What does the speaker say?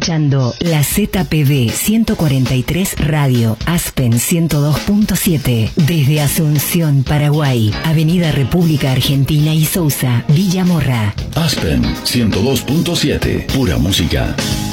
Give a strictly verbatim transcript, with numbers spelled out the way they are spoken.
escuchando la Z P B ciento cuarenta y tres Radio Aspen ciento dos punto siete desde Asunción, Paraguay, Avenida República Argentina y Sousa, Villa Morra. Aspen ciento dos punto siete, pura música.